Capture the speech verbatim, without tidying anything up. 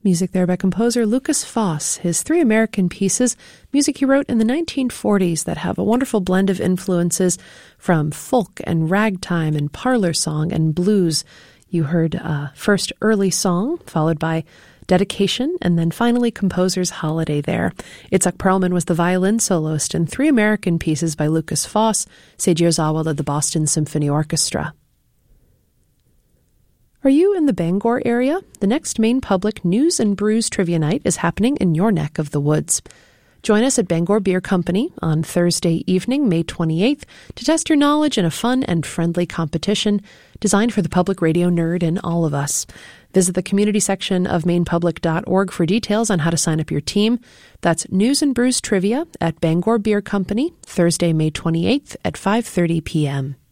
Music there by composer Lukas Foss, his three American pieces, music he wrote in the nineteen forties that have a wonderful blend of influences from folk and ragtime and parlor song and blues. You heard uh, first Early Song, followed by Dedication, and then finally Composer's Holiday there. Itzhak Perlman was the violin soloist in three American pieces by Lukas Foss. Seiji Ozawa led the Boston Symphony Orchestra. Are you in the Bangor area? The next Maine Public News and Brews Trivia Night is happening in your neck of the woods. Join us at Bangor Beer Company on Thursday evening, May twenty-eighth, to test your knowledge in a fun and friendly competition designed for the public radio nerd in all of us. Visit the community section of maine public dot org for details on how to sign up your team. That's News and Brews Trivia at Bangor Beer Company, Thursday, May twenty-eighth at five thirty p.m.